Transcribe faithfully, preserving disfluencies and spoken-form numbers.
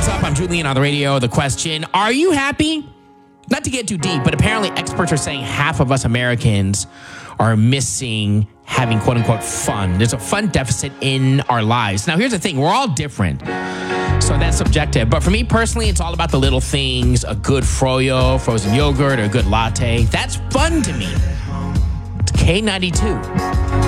what's up? I'm Julian on the radio. The question, are you happy? Not to get too deep, but apparently experts are saying half of us Americans are missing having quote unquote fun. There's a fun deficit in our lives. Now, here's the thing. We're all different. So that's subjective. But for me personally, it's all about the little things. A good froyo, frozen yogurt, or a good latte. That's fun to me. It's K ninety-two.